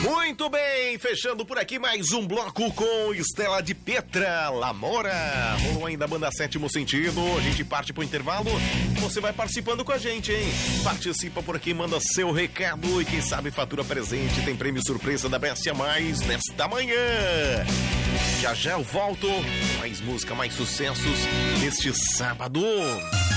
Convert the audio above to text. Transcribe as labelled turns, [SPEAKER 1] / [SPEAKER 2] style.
[SPEAKER 1] Muito bem, fechando por aqui mais um bloco com Estela de Petra, Lamora. Rolou ainda a banda Sétimo Sentido. A gente parte pro intervalo. Você vai participando com a gente, hein? Participa por aqui, manda seu recado e quem sabe fatura presente. Tem prêmio surpresa da Best Mais nesta manhã. Já já eu volto. Mais música, mais sucessos neste sábado.